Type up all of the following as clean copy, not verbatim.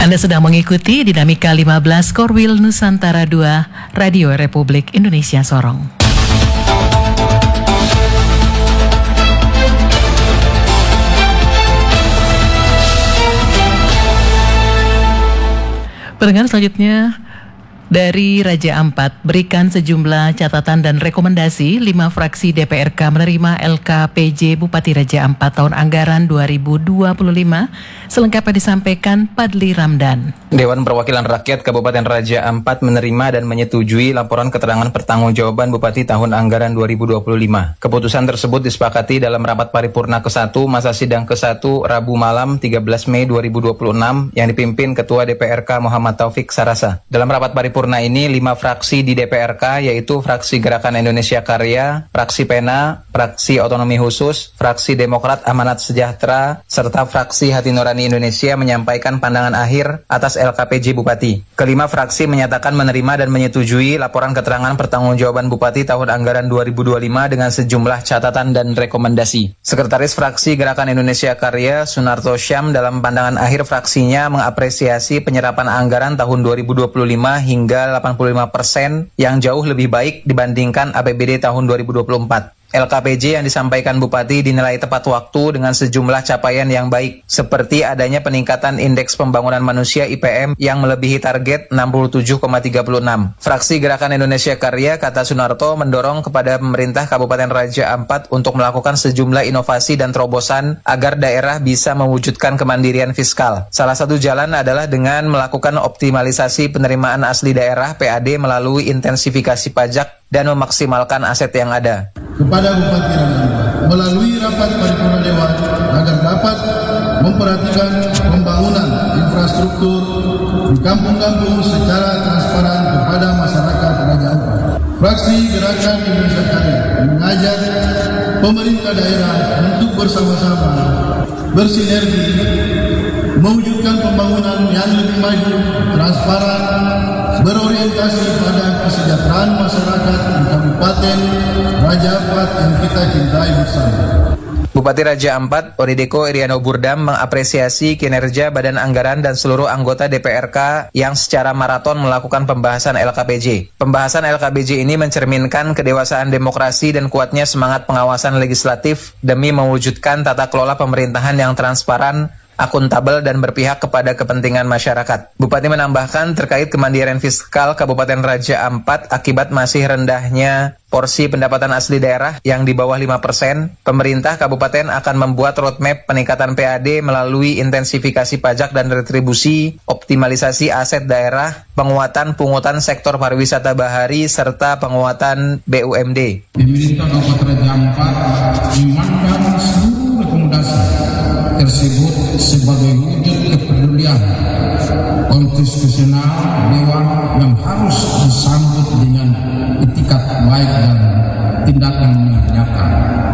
Anda sedang mengikuti Dinamika 15 Korwil Nusantara 2 Radio Republik Indonesia Sorong. Pendengar, selanjutnya dari Raja Ampat, berikan sejumlah catatan dan rekomendasi 5 fraksi DPRK menerima LKPJ Bupati Raja Ampat tahun anggaran 2025. Selengkapnya disampaikan Padli Ramdan. Dewan Perwakilan Rakyat Kabupaten Raja Ampat menerima dan menyetujui laporan keterangan pertanggungjawaban Bupati tahun anggaran 2025. Keputusan tersebut disepakati dalam rapat paripurna ke-1 masa sidang ke-1 Rabu malam 13 Mei 2026 yang dipimpin Ketua DPRK Muhammad Taufik Sarasa. Dalam rapat paripurna ini 5 fraksi di DPRK yaitu Fraksi Gerakan Indonesia Karya, Fraksi PENA, Fraksi Otonomi Khusus, Fraksi Demokrat Amanat Sejahtera, serta Fraksi Hati Nurani Indonesia menyampaikan pandangan akhir atas LKPJ Bupati. Kelima fraksi menyatakan menerima dan menyetujui laporan keterangan pertanggungjawaban Bupati tahun anggaran 2025 dengan sejumlah catatan dan rekomendasi. Sekretaris Fraksi Gerakan Indonesia Karya, Sunarto Syam, dalam pandangan akhir fraksinya mengapresiasi penyerapan anggaran tahun 2025 hingga 85% yang jauh lebih baik dibandingkan APBD tahun 2024. LKPJ yang disampaikan Bupati dinilai tepat waktu dengan sejumlah capaian yang baik, seperti adanya peningkatan Indeks Pembangunan Manusia IPM yang melebihi target 67,36. Fraksi Gerakan Indonesia Karya, kata Sunarto, mendorong kepada pemerintah Kabupaten Raja Ampat untuk melakukan sejumlah inovasi dan terobosan agar daerah bisa mewujudkan kemandirian fiskal. Salah satu jalan adalah dengan melakukan optimalisasi penerimaan asli daerah PAD melalui intensifikasi pajak dan memaksimalkan aset yang ada. Kepada Bupati Raja Ampat melalui rapat paripurna Dewan agar dapat memperhatikan pembangunan infrastruktur di kampung-kampung secara transparan kepada masyarakat Raja Ampat. Fraksi Gerakan Indonesia Karya mengajak pemerintah daerah untuk bersama-sama bersinergi mewujudkan pembangunan yang lebih maju, transparan, berorientasi pada kesejahteraan masyarakat di Kabupaten Raja Ampat yang kita cintai bersama. Bupati Raja Ampat, Orideko Iriano Burdam, mengapresiasi kinerja Badan Anggaran dan seluruh anggota DPRK yang secara maraton melakukan pembahasan LKPJ. Pembahasan LKPJ ini mencerminkan kedewasaan demokrasi dan kuatnya semangat pengawasan legislatif demi mewujudkan tata kelola pemerintahan yang transparan, akuntabel, dan berpihak kepada kepentingan masyarakat. Bupati menambahkan terkait kemandirian fiskal Kabupaten Raja Ampat akibat masih rendahnya porsi pendapatan asli daerah yang di bawah 5%, pemerintah kabupaten akan membuat roadmap peningkatan PAD melalui intensifikasi pajak dan retribusi, optimalisasi aset daerah, penguatan pungutan sektor pariwisata bahari, serta penguatan BUMD. Pemerintah Kabupaten Raja Ampat memandang seluruh rekomendasi tersebut sebagai wujud kepedulian konstitusional Dewan yang harus disambut dengan itikat baik dan tindakan nyata.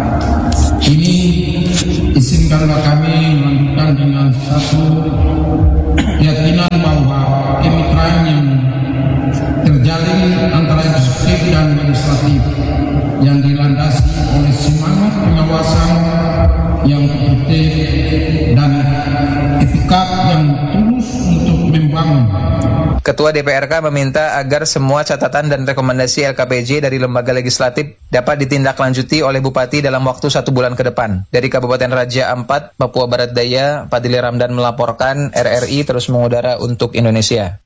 Ini izinkanlah kami melanjutkan dengan satu keyakinan bahwa kemitraan yang terjalin antara eksekutif dan legislatif yang dilandasi oleh semangat pengawasan yang tertib dan etika yang tulus untuk membangun. Ketua DPRK meminta agar semua catatan dan rekomendasi LKPJ dari lembaga legislatif dapat ditindaklanjuti oleh Bupati dalam waktu 1 bulan ke depan. Dari Kabupaten Raja Ampat, Papua Barat Daya, Padli Ramdan melaporkan. RRI terus mengudara untuk Indonesia.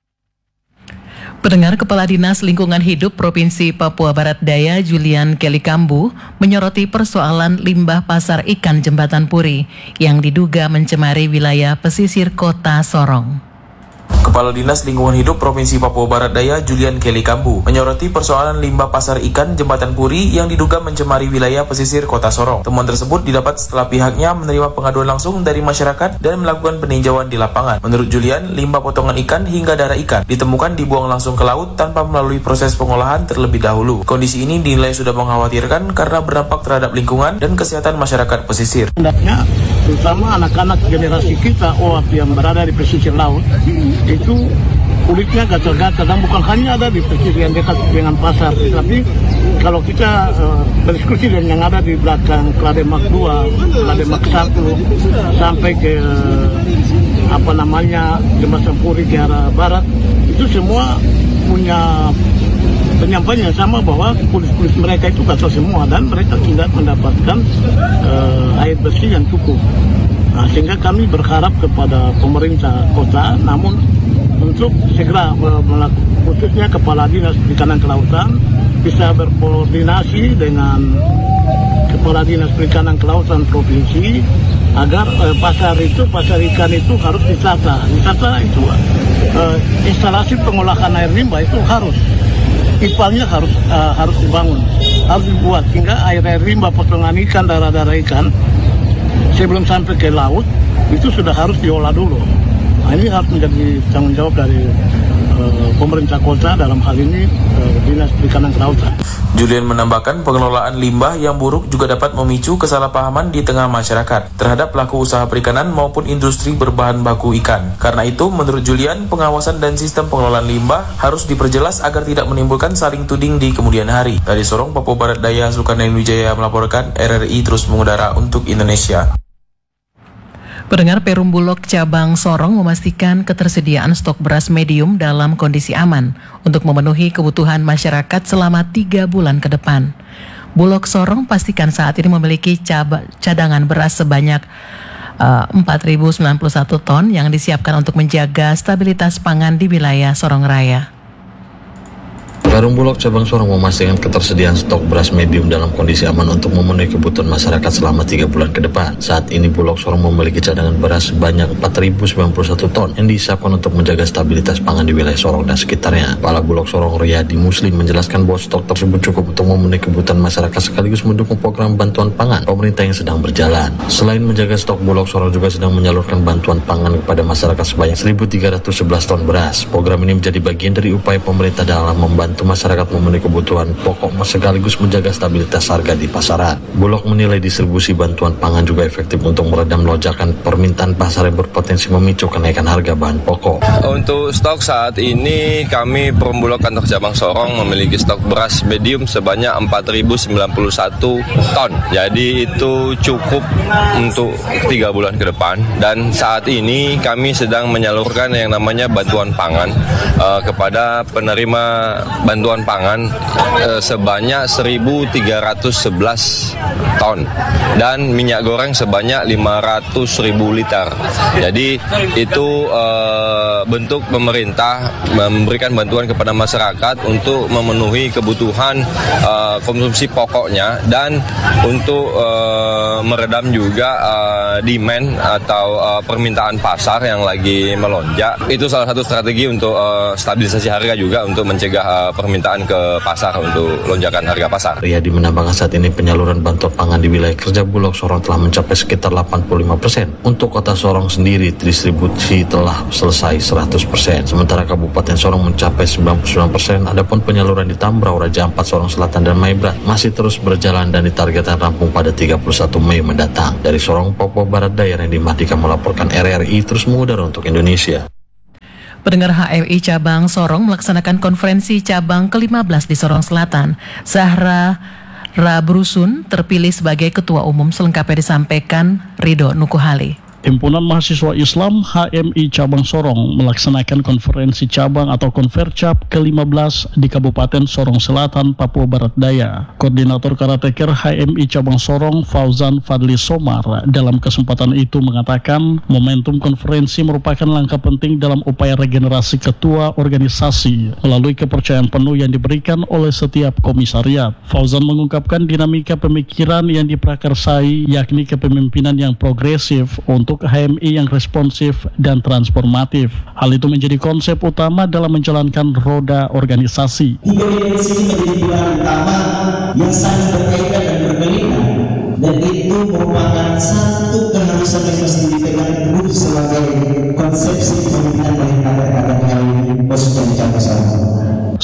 Pendengar, Kepala Dinas Lingkungan Hidup Provinsi Papua Barat Daya Julian Kelikambu menyoroti persoalan limbah pasar ikan Jembatan Puri yang diduga mencemari wilayah pesisir kota Sorong. Kepala Dinas Lingkungan Hidup Provinsi Papua Barat Daya Julian Kelikambu menyoroti persoalan limbah pasar ikan Jembatan Puri yang diduga mencemari wilayah pesisir kota Sorong. Temuan tersebut didapat setelah pihaknya menerima pengaduan langsung dari masyarakat dan melakukan peninjauan di lapangan. Menurut Julian, limbah potongan ikan hingga darah ikan ditemukan dibuang langsung ke laut tanpa melalui proses pengolahan terlebih dahulu. Kondisi ini dinilai sudah mengkhawatirkan karena berdampak terhadap lingkungan dan kesehatan masyarakat pesisir. Hendaknya terutama anak-anak generasi kita yang berada di pesisir laut itu kulitnya gatal-gatal dan bukan hanya ada di pesisir yang dekat dengan pasar, tapi kalau kita berdiskusi dengan yang ada di belakang Klademak 2, Klademak 1 sampai ke Jembatan Puri ke arah barat, itu semua punya penyampaian yang sama bahwa kulit-kulit mereka itu gatal semua dan mereka tidak mendapatkan air bersih yang cukup. Nah, sehingga kami berharap kepada pemerintah kota, namun untuk segera khususnya Kepala Dinas Perikanan Kelautan bisa berkoordinasi dengan Kepala Dinas Perikanan Kelautan Provinsi agar pasar ikan itu harus ditata itu instalasi pengolahan air limbah itu harus ipalnya harus dibangun, harus dibuat sehingga air limbah potongan ikan, darah ikan sebelum sampai ke laut itu sudah harus diolah dulu. Nah, ini harus menjadi tanggung jawab dari pemerintah kota, dalam hal ini Dinas Perikanan Kelautan. Julian menambahkan pengelolaan limbah yang buruk juga dapat memicu kesalahpahaman di tengah masyarakat terhadap pelaku usaha perikanan maupun industri berbahan baku ikan. Karena itu, menurut Julian, pengawasan dan sistem pengelolaan limbah harus diperjelas agar tidak menimbulkan saling tuding di kemudian hari. Dari Sorong, Papua Barat Daya, Zulkarnain Wijaya melaporkan. RRI terus mengudara untuk Indonesia. Pendengar, Perum Bulog Cabang Sorong memastikan ketersediaan stok beras medium dalam kondisi aman untuk memenuhi kebutuhan masyarakat selama 3 bulan ke depan. Bulog Sorong pastikan saat ini memiliki cadangan beras sebanyak 4.091 ton yang disiapkan untuk menjaga stabilitas pangan di wilayah Sorong Raya. Perum Bulog Cabang Sorong memastikan ketersediaan stok beras medium dalam kondisi aman untuk memenuhi kebutuhan masyarakat selama 3 bulan ke depan. Saat ini Bulog Sorong memiliki cadangan beras sebanyak 4.091 ton yang disiapkan untuk menjaga stabilitas pangan di wilayah Sorong dan sekitarnya. Kepala Bulog Sorong Riyadi Muslim menjelaskan bahwa stok tersebut cukup untuk memenuhi kebutuhan masyarakat sekaligus mendukung program bantuan pangan pemerintah yang sedang berjalan. Selain menjaga stok, Bulog Sorong juga sedang menyalurkan bantuan pangan kepada masyarakat sebanyak 1.311 ton beras. Program ini menjadi bagian dari upaya pemerintah dalam membantu masyarakat memenuhi kebutuhan pokok sekaligus menjaga stabilitas harga di pasaran. Bulog menilai distribusi bantuan pangan juga efektif untuk meredam lonjakan permintaan pasar yang berpotensi memicu kenaikan harga bahan pokok. Untuk stok saat ini kami Perum Bulog Kantor Cabang Sorong memiliki stok beras medium sebanyak 4.091 ton. Jadi itu cukup untuk 3 bulan ke depan, dan saat ini kami sedang menyalurkan yang namanya bantuan pangan kepada penerima bantuan pangan sebanyak 1.311 ton dan minyak goreng sebanyak 500.000 liter. Jadi itu bentuk pemerintah memberikan bantuan kepada masyarakat untuk memenuhi kebutuhan konsumsi pokoknya dan untuk meredam juga demand atau permintaan pasar yang lagi melonjak. Itu salah satu strategi untuk stabilisasi harga juga untuk mencegah permintaan ke pasar untuk lonjakan harga pasar. Riyadi menambahkan saat ini penyaluran bantuan pangan di wilayah kerja Bulog Sorong telah mencapai sekitar 85%. Untuk kota Sorong sendiri, distribusi telah selesai 100%. Sementara Kabupaten Sorong mencapai 99%. Adapun penyaluran di Tambrau, Raja Ampat, Sorong Selatan, dan Maibrat masih terus berjalan dan ditargetkan rampung pada 31 Mei mendatang. Dari Sorong, Papua Barat Daya, Randy Mardika melaporkan. RRI terus mengudara untuk Indonesia. Pendengar, HMI Cabang Sorong melaksanakan konferensi cabang ke-15 di Sorong Selatan. Zahra Rabrusun terpilih sebagai Ketua Umum, selengkapnya disampaikan Ridho Nukuhali. Himpunan Mahasiswa Islam HMI Cabang Sorong melaksanakan konferensi cabang atau Konfercap ke-15 di Kabupaten Sorong Selatan, Papua Barat Daya. Koordinator Karateker HMI Cabang Sorong, Fauzan Fadli Somar, dalam kesempatan itu mengatakan momentum konferensi merupakan langkah penting dalam upaya regenerasi ketua organisasi melalui kepercayaan penuh yang diberikan oleh setiap komisariat. Fauzan mengungkapkan dinamika pemikiran yang diprakarsai, yakni kepemimpinan yang progresif untuk HMI yang responsif dan transformatif. Hal itu menjadi konsep utama dalam menjalankan roda organisasi. Tiga dimensi menjadi pilar utama yang saling berkaitan dan berkaitan, dan itu merupakan satu keharusan yang mesti dipegang teguh sebagai konsepsi kepemimpinan dari kader-kader HMI khususnya di Cabang Sorong.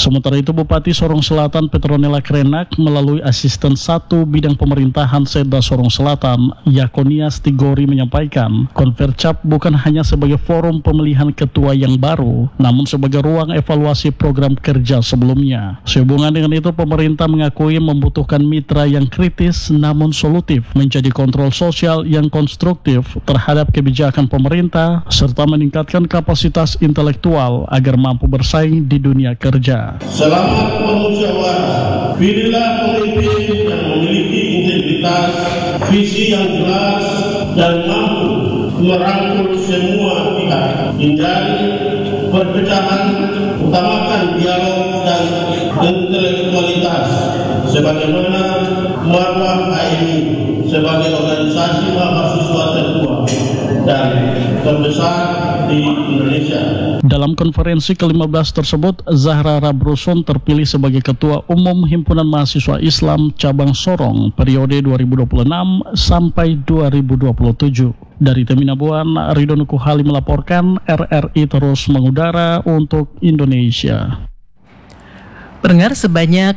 Sementara itu, Bupati Sorong Selatan Petronella Krenak melalui Asisten 1 Bidang Pemerintahan Seda Sorong Selatan, Yakonias Tigori menyampaikan, Konvercap bukan hanya sebagai forum pemilihan ketua yang baru, namun sebagai ruang evaluasi program kerja sebelumnya. Sehubungan dengan itu, pemerintah mengakui membutuhkan mitra yang kritis namun solutif, menjadi kontrol sosial yang konstruktif terhadap kebijakan pemerintah, serta meningkatkan kapasitas intelektual agar mampu bersaing di dunia kerja. Selamat bermusyawarah, pilihlah pemimpin yang memiliki integritas, visi yang jelas, dan mampu merangkul semua pihak. Hindari perpecahan, utamakan dialog dan intelektualitas, sebagaimana marwah HMI sebagai organisasi mahasiswa tertua dan terbesar di Indonesia. Dalam konferensi ke-15 tersebut, Zahra Rabrusun terpilih sebagai Ketua Umum Himpunan Mahasiswa Islam Cabang Sorong periode 2026 sampai 2027. Dari Teminabuan, Ridho Nukuhali melaporkan, RRI terus mengudara untuk Indonesia. Pendengar, sebanyak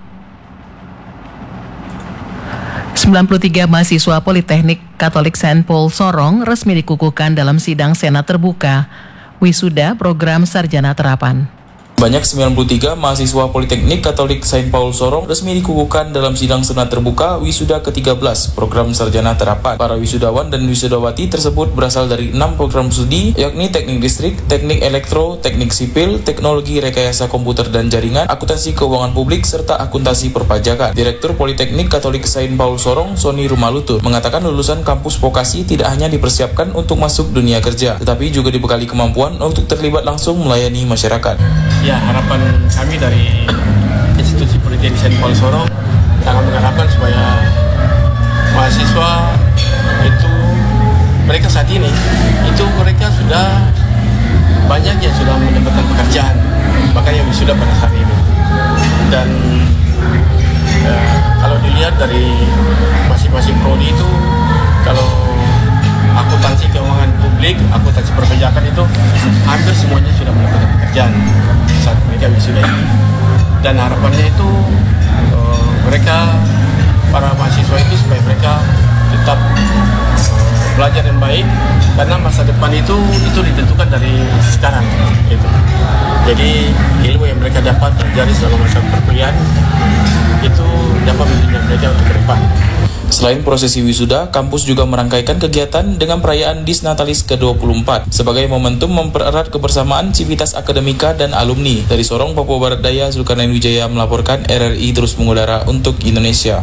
93 mahasiswa Politeknik Katolik Saint Paul Sorong resmi dikukuhkan dalam sidang Senat terbuka wisuda program sarjana terapan. Banyak 93 mahasiswa Politeknik Katolik Saint Paul Sorong resmi dikukuhkan dalam sidang senat terbuka wisuda ke-13 program sarjana terapan. Para wisudawan dan wisudawati tersebut berasal dari 6 program studi, yakni teknik listrik, teknik elektro, teknik sipil, teknologi rekayasa komputer dan jaringan, akuntansi keuangan publik, serta akuntansi perpajakan. Direktur Politeknik Katolik Saint Paul Sorong, Sony Rumalutur, mengatakan lulusan kampus vokasi tidak hanya dipersiapkan untuk masuk dunia kerja, tetapi juga dibekali kemampuan untuk terlibat langsung melayani masyarakat. Ya, harapan kami dari institusi Politeknik Saint Paul Sorong sangat mengharapkan supaya mahasiswa itu mereka saat ini itu mereka sudah banyak yang sudah mendapatkan pekerjaan, makanya wisuda pada saat ini. Dan kalau dilihat dari masing-masing prodi itu, kalau akuntansi keuangan publik, akuntansi perpajakan itu hampir semuanya sudah mendapatkan pekerjaan saat mereka wisuda ini. Dan harapannya itu mereka, para mahasiswa itu, supaya mereka tetap belajar yang baik, karena masa depan itu ditentukan dari sekarang gitu. Jadi ilmu yang mereka dapat pelajari selama masa perkuliahan itu dapat menunjang mereka untuk ke depan. Selain prosesi wisuda, kampus juga merangkaikan kegiatan dengan perayaan Disnatalis ke-24 sebagai momentum mempererat kebersamaan civitas akademika dan alumni. Dari Sorong, Papua Barat Daya, Zulkarnain Wijaya melaporkan, RRI terus mengudara untuk Indonesia.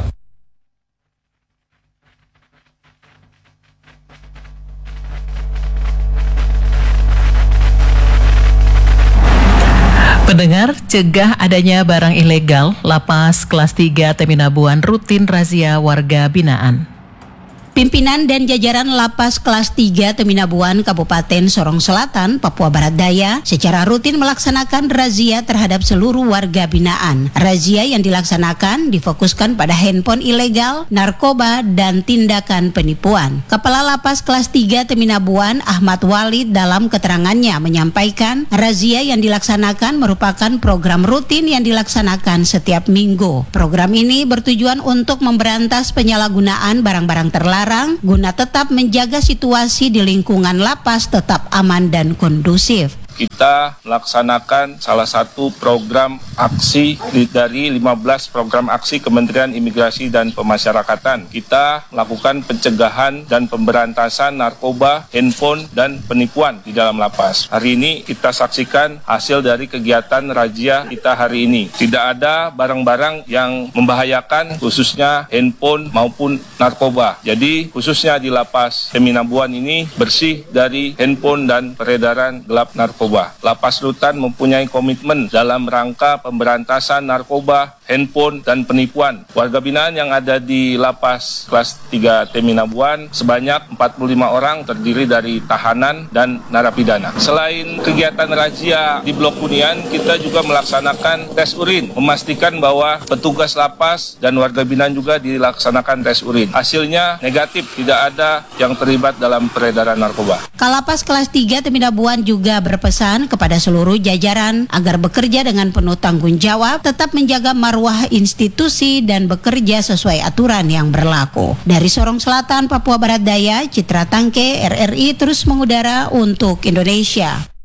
Pendengar, cegah adanya barang ilegal, Lapas Kelas 3 Teminabuan rutin razia warga binaan. Pimpinan dan jajaran Lapas Kelas 3 Teminabuan Kabupaten Sorong Selatan, Papua Barat Daya secara rutin melaksanakan razia terhadap seluruh warga binaan. Razia yang dilaksanakan difokuskan pada handphone ilegal, narkoba, dan tindakan penipuan. Kepala Lapas Kelas 3 Teminabuan Ahmad Walid dalam keterangannya menyampaikan razia yang dilaksanakan merupakan program rutin yang dilaksanakan setiap minggu. Program ini bertujuan untuk memberantas penyalahgunaan barang-barang terlarang guna tetap menjaga situasi di lingkungan lapas tetap aman dan kondusif. Kita melaksanakan salah satu program aksi dari 15 program aksi Kementerian Imigrasi dan Pemasyarakatan. Kita melakukan pencegahan dan pemberantasan narkoba, handphone, dan penipuan di dalam lapas. Hari ini kita saksikan hasil dari kegiatan razia kita hari ini. Tidak ada barang-barang yang membahayakan, khususnya handphone maupun narkoba. Jadi khususnya di lapas Teminabuan ini bersih dari handphone dan peredaran gelap narkoba. Lapas Rutan mempunyai komitmen dalam rangka pemberantasan narkoba, handphone, dan penipuan. Warga binaan yang ada di Lapas Kelas 3 Teminabuan sebanyak 45 orang terdiri dari tahanan dan narapidana. Selain kegiatan razia di Blok Hunian, kita juga melaksanakan tes urin, memastikan bahwa petugas lapas dan warga binaan juga dilaksanakan tes urin. Hasilnya negatif, tidak ada yang terlibat dalam peredaran narkoba. Kalapas Kelas 3 Teminabuan juga berpesan kepada seluruh jajaran agar bekerja dengan penuh tanggung jawab, tetap menjaga marwah institusi dan bekerja sesuai aturan yang berlaku. Dari Sorong Selatan, Papua Barat Daya, Citra Tangke, RRI terus mengudara untuk Indonesia.